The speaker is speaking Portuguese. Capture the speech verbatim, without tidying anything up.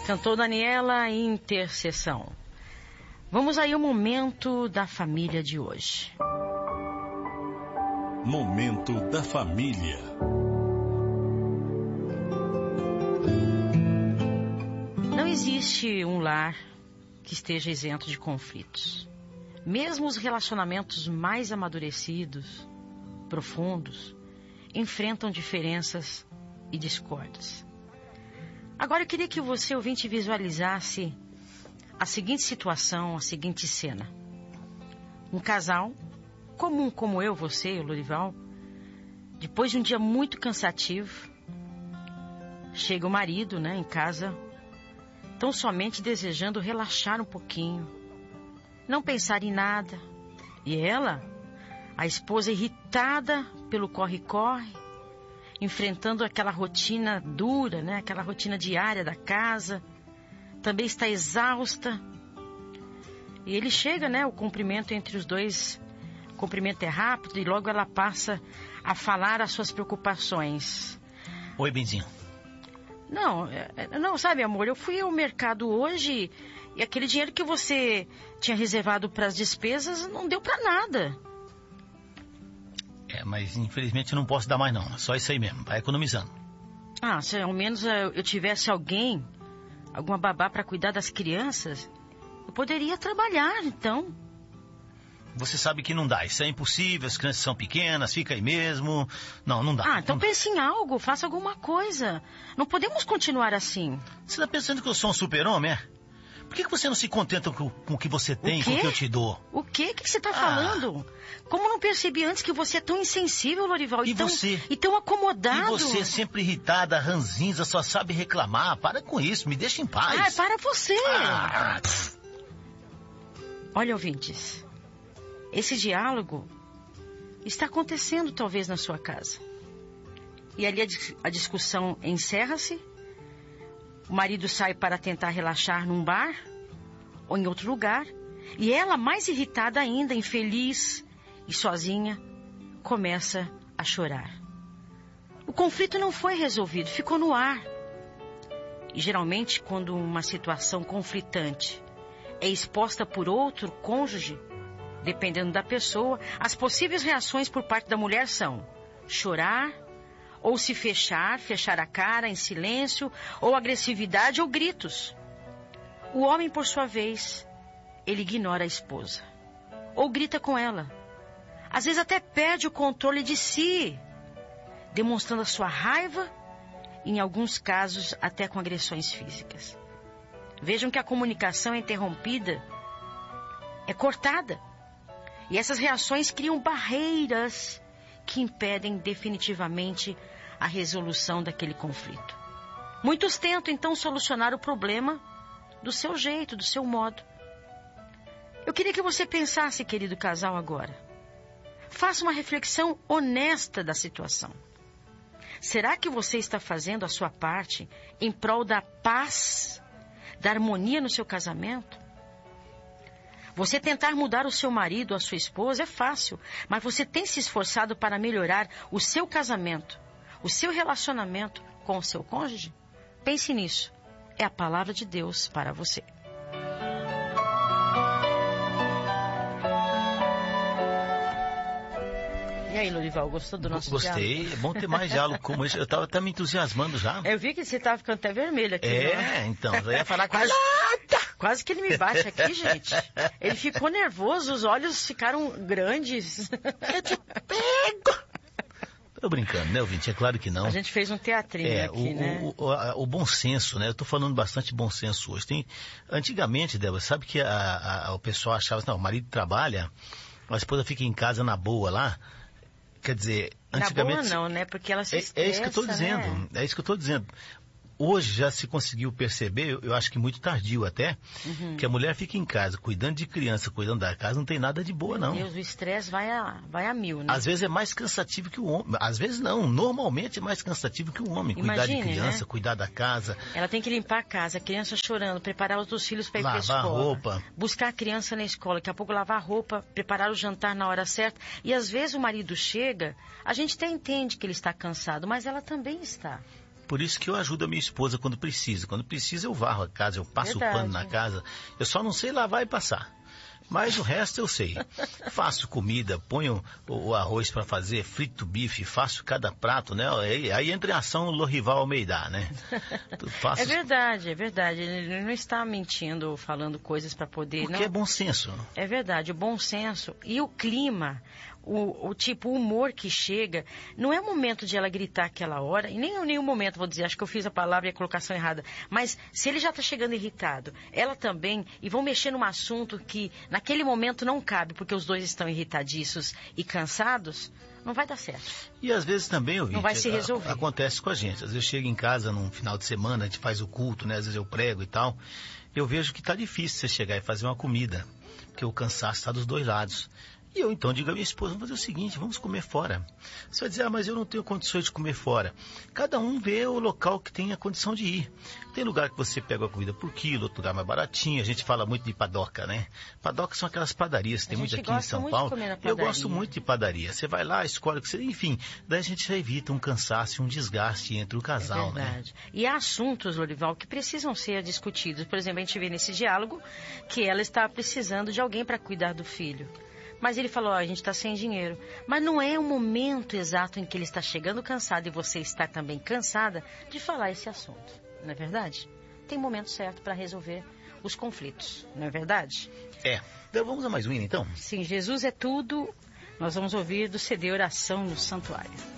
Cantou Daniela, Intercessão. Vamos aí ao momento da família de hoje. Momento da família. Não existe um lar que esteja isento de conflitos. Mesmo os relacionamentos mais amadurecidos, profundos, enfrentam diferenças e discórdias. Agora eu queria que você, ouvinte, visualizasse a seguinte situação, a seguinte cena. Um casal, comum como eu, você e o Lorival, depois de um dia muito cansativo, chega o marido, né, em casa, tão somente desejando relaxar um pouquinho, não pensar em nada. E ela, a esposa irritada pelo corre-corre, enfrentando aquela rotina dura, né, aquela rotina diária da casa, também está exausta. E ele chega, né, o cumprimento entre os dois, o cumprimento é rápido e logo ela passa a falar as suas preocupações. Oi, Benzinho. Não, não, sabe, amor, eu fui ao mercado hoje e aquele dinheiro que você tinha reservado para as despesas não deu para nada. É, mas infelizmente eu não posso dar mais não, é só isso aí mesmo, vai economizando. Ah, se ao menos eu tivesse alguém, alguma babá para cuidar das crianças, eu poderia trabalhar, então. Você sabe que não dá, isso é impossível, as crianças são pequenas, fica aí mesmo. Não, não dá. Ah, então não pense dá. em algo, faça alguma coisa. Não podemos continuar assim. Você tá pensando que eu sou um super-homem, é? Por que, que você não se contenta com, com o que você tem, o com o que eu te dou? O quê? O que você tá ah. falando? Como não percebi antes que você é tão insensível, Lorival? E e tão, você? E tão acomodado. E você sempre irritada, ranzinza, só sabe reclamar. Para com isso, me deixa em paz. Ah, para você. Ah. Olha, ouvintes, esse diálogo está acontecendo talvez na sua casa. E ali a, a discussão encerra-se. O marido sai para tentar relaxar num bar ou em outro lugar. E ela, mais irritada ainda, infeliz e sozinha, começa a chorar. O conflito não foi resolvido, ficou no ar. E geralmente, quando uma situação conflitante é exposta por outro cônjuge, dependendo da pessoa, as possíveis reações por parte da mulher são chorar, ou se fechar, fechar a cara em silêncio, ou agressividade ou gritos. O homem, por sua vez, ele ignora a esposa, ou grita com ela. Às vezes até perde o controle de si, demonstrando a sua raiva, e em alguns casos até com agressões físicas. Vejam que a comunicação é interrompida, é cortada. E essas reações criam barreiras que impedem definitivamente a resolução daquele conflito. Muitos tentam então solucionar o problema do seu jeito, do seu modo. Eu queria que você pensasse, querido casal, agora. Faça uma reflexão honesta da situação. Será que você está fazendo a sua parte em prol da paz, da harmonia no seu casamento? Você tentar mudar o seu marido ou a sua esposa é fácil, mas você tem se esforçado para melhorar o seu casamento, o seu relacionamento com o seu cônjuge? Pense nisso. É a palavra de Deus para você. E aí, Lorival, gostou do nosso Gostei, diálogo? É bom ter mais diálogo como esse. Eu estava até me entusiasmando já. Eu vi que você estava ficando até vermelho aqui. É, né? então, eu ia falar quase, nada. Quase que ele me bate aqui, gente. Ele ficou nervoso, os olhos ficaram grandes. Eu te pego. Tô brincando, né, ouvinte? É claro que não. A gente fez um teatrinho é, aqui, o, né? O, o, o bom senso, né? Eu tô falando bastante bom senso hoje. Tem, antigamente, Débora, sabe que a, a, o pessoal achava assim, não, o marido trabalha, a esposa fica em casa na boa lá. Quer dizer, antigamente... Na boa não, né? Porque ela se é, estressa, é isso que eu tô dizendo, né? é isso que eu tô dizendo. Hoje já se conseguiu perceber, eu acho que muito tardio até, uhum. que a mulher fica em casa, cuidando de criança, cuidando da casa, não tem nada de boa, não. Meu Deus, o estresse vai a, vai a mil, né? Às vezes é mais cansativo que o homem. Às vezes não, normalmente é mais cansativo que o homem. Cuidar Imagine, de criança, né? cuidar da casa. Ela tem que limpar a casa, a criança chorando, preparar os filhos para ir para a escola. Lavar roupa. Buscar a criança na escola, daqui a pouco lavar roupa, preparar o jantar na hora certa. E às vezes o marido chega, a gente até entende que ele está cansado, mas ela também está. Por isso que eu ajudo a minha esposa quando precisa. Quando precisa eu varro a casa, eu passo o pano na casa. Eu só não sei lavar e passar. Mas o resto eu sei. Faço comida, ponho o, o arroz para fazer, frito bife, faço cada prato, né? Aí, aí entra em ação o Lorival Almeida, né? Faço... É verdade, é verdade. Ele não está mentindo, falando coisas para poder... Porque não... é bom senso. É verdade, o bom senso e o clima... O, o tipo, o humor que chega, não é o momento de ela gritar aquela hora, e nem em nenhum momento, vou dizer, acho que eu fiz a palavra e a colocação errada, mas se ele já está chegando irritado, ela também, e vão mexer num assunto que naquele momento não cabe, porque os dois estão irritadiços e cansados, não vai dar certo. E às vezes também, ouvinte, não vai se resolver. A, acontece com a gente, às vezes eu chego em casa num final de semana, a gente faz o culto, né? Às vezes eu prego e tal, eu vejo que está difícil você chegar e fazer uma comida, porque o cansaço está dos dois lados. E eu então digo à minha esposa, vamos fazer o seguinte, vamos comer fora. Você vai dizer, ah, mas eu não tenho condições de comer fora. Cada um vê o local que tem a condição de ir. Tem lugar que você pega a comida por quilo, outro lugar mais baratinho. A gente fala muito de padoca, né? Padoca são aquelas padarias que tem muito aqui em São Paulo. Eu gosto muito de padaria. Você vai lá, escolhe o que você... Enfim, daí a gente já evita um cansaço e um desgaste entre o casal, é verdade. Né? E há assuntos, Lorival, que precisam ser discutidos. Por exemplo, a gente vê nesse diálogo que ela está precisando de alguém para cuidar do filho. Mas ele falou, ó, a gente está sem dinheiro. Mas não é o momento exato em que ele está chegando cansado e você está também cansada de falar esse assunto. Não é verdade? Tem momento certo para resolver os conflitos. Não é verdade? É. Então vamos a mais um hino, então? Sim, Jesus é tudo. Nós vamos ouvir do C D Oração no Santuário.